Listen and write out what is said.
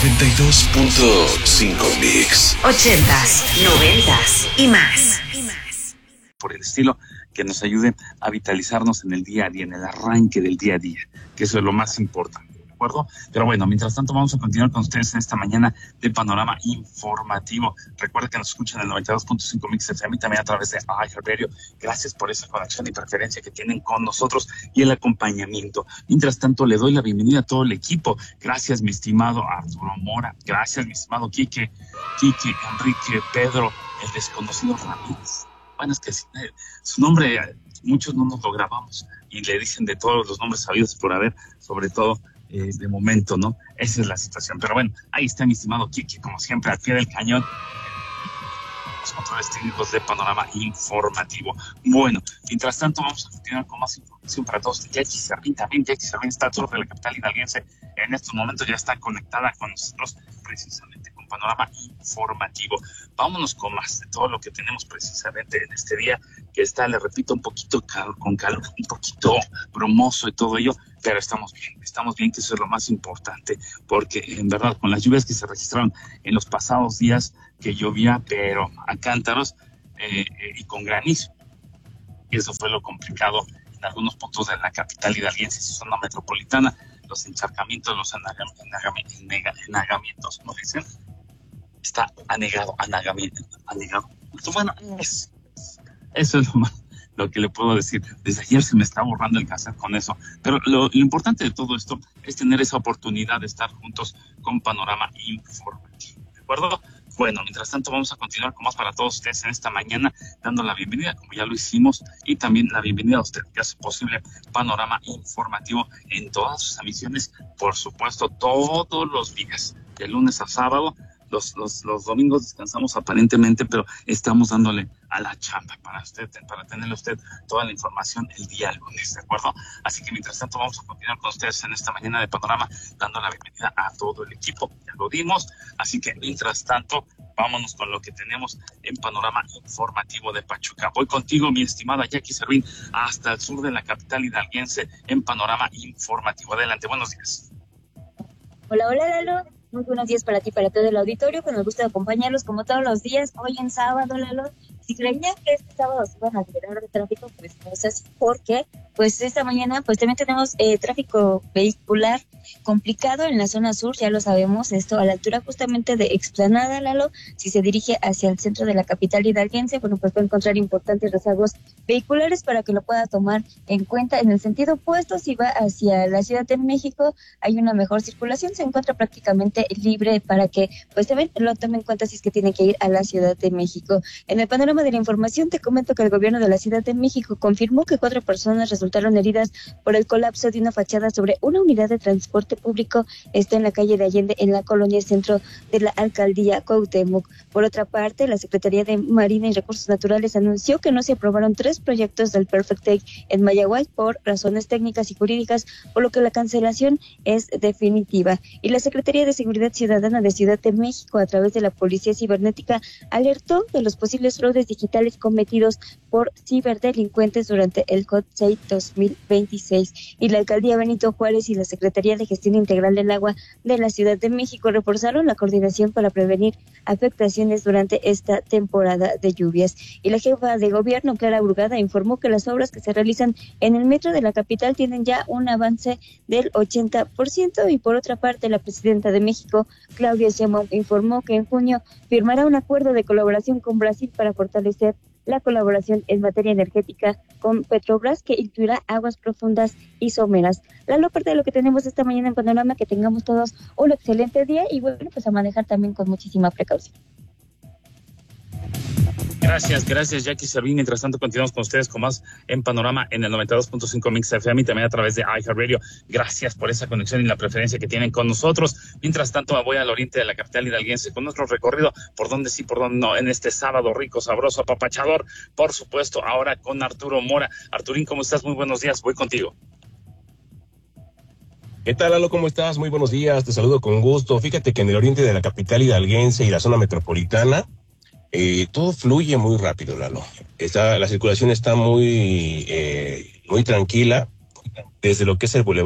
92.5 Mix. 80s, 90s y más. Por el estilo que nos ayude a vitalizarnos en el día a día, en el arranque del día a día, que eso es lo más importante, ¿de acuerdo? Pero bueno, mientras tanto vamos a continuar con ustedes en esta mañana de Panorama Informativo. Recuerden que nos escuchan en el 92.5 Mix FM y también a través de iHeartRadio. Gracias por esa conexión y preferencia que tienen con nosotros y el acompañamiento. Mientras tanto, le doy la bienvenida a todo el equipo. Gracias, mi estimado Arturo Mora. Gracias, mi estimado Quique, Enrique, Pedro, el desconocido Ramírez. Bueno, es que su nombre muchos no nos lo grabamos y le dicen de todos los nombres sabidos por haber, sobre todo de momento, ¿no? Esa es la situación. Pero bueno, ahí está mi estimado Kiki, como siempre, al pie del cañón. Los controles técnicos de Panorama Informativo. Bueno, mientras tanto vamos a continuar con más información para todos. Jackie Servín está al sur de la capital hidalguense. En estos momentos ya está conectada con nosotros precisamente con Panorama Informativo. Vámonos con más de todo lo que tenemos precisamente en este día, que está, le repito, un poquito con calor, un poquito brumoso y todo ello, pero estamos bien, que eso es lo más importante, porque en verdad con las lluvias que se registraron en los pasados días, que llovía, pero a cántaros y con granizo, y eso fue lo complicado en algunos puntos de la capital hidalguense y zona metropolitana, los encharcamientos, los anegamientos, ¿no dicen? Está anegado. Bueno, eso es lo que le puedo decir. Desde ayer se me está borrando el cassette con eso. Pero lo importante de todo esto es tener esa oportunidad de estar juntos con Panorama Informativo. ¿De acuerdo? Bueno, mientras tanto vamos a continuar con más para todos ustedes en esta mañana, dando la bienvenida, como ya lo hicimos, y también la bienvenida a usted que hace posible Panorama Informativo en todas sus emisiones, por supuesto, todos los días, de lunes a sábado. Los domingos descansamos aparentemente, pero estamos dándole a la chamba para tenerle a usted toda la información el día lunes, ¿de acuerdo? Así que mientras tanto vamos a continuar con ustedes en esta mañana de Panorama, dando la bienvenida a todo el equipo, ya lo dimos, así que mientras tanto vámonos con lo que tenemos en Panorama Informativo de Pachuca. Voy contigo, mi estimada Jackie Servín, hasta el sur de la capital hidalguense en Panorama Informativo. Adelante, buenos días. Hola, Lalo. Muy buenos días para ti, para todo el auditorio, que nos gusta acompañarlos como todos los días, hoy en sábado, Lalo. Si creían que este sábado se iban a liberar de tráfico, pues no sé por qué. Pues esta mañana pues también tenemos tráfico vehicular complicado en la zona sur, ya lo sabemos, esto a la altura justamente de Explanada, Lalo. Si se dirige hacia el centro de la capital hidalguense, bueno, pues va a encontrar importantes rezagos vehiculares para que lo pueda tomar en cuenta. En el sentido opuesto, si va hacia la Ciudad de México, hay una mejor circulación, se encuentra prácticamente libre para que pues también lo tomen en cuenta si es que tiene que ir a la Ciudad de México. En el panorama de la información te comento que el gobierno de la Ciudad de México confirmó que 4 personas resultaron heridas por el colapso de una fachada sobre una unidad de transporte público. Está en la calle de Allende, en la colonia centro de la alcaldía Cuauhtémoc. Por otra parte, la Secretaría de Marina y Recursos Naturales anunció que no se aprobaron 3 proyectos del Perfect Take en Mayaguay por razones técnicas y jurídicas, por lo que la cancelación es definitiva. Y la Secretaría de Seguridad Ciudadana de Ciudad de México, a través de la Policía Cibernética, alertó de los posibles fraudes digitales cometidos por ciberdelincuentes durante el Hot Sale 2026. Y la Alcaldía Benito Juárez y la Secretaría de Gestión Integral del Agua de la Ciudad de México reforzaron la coordinación para prevenir afectaciones durante esta temporada de lluvias. Y la jefa de gobierno, Clara Brugada, informó que las obras que se realizan en el metro de la capital tienen ya un avance del 80%. Y por otra parte, la presidenta de México, Claudia Sheinbaum, informó que en junio firmará un acuerdo de colaboración con Brasil para fortalecer la colaboración en materia energética con Petrobras, que incluirá aguas profundas y someras. La parte de lo que tenemos esta mañana en Panorama, que tengamos todos un excelente día y bueno, pues a manejar también con muchísima precaución. Gracias Jackie Servín. Mientras tanto continuamos con ustedes con más en Panorama en el 92.5 Mix FM y también a través de iHeartRadio. Gracias por esa conexión y la preferencia que tienen con nosotros. Mientras tanto me voy al oriente de la capital hidalguense con nuestro recorrido por donde sí, por donde no, en este sábado rico, sabroso, apapachador, por supuesto, ahora con Arturo Mora. Arturín, ¿cómo estás? Muy buenos días, voy contigo. ¿Qué tal, Lalo? ¿Cómo estás? Muy buenos días, te saludo con gusto. Fíjate que en el oriente de la capital hidalguense y la zona metropolitana, todo fluye muy rápido, Lalo. La circulación está muy tranquila desde lo que es el Boulevard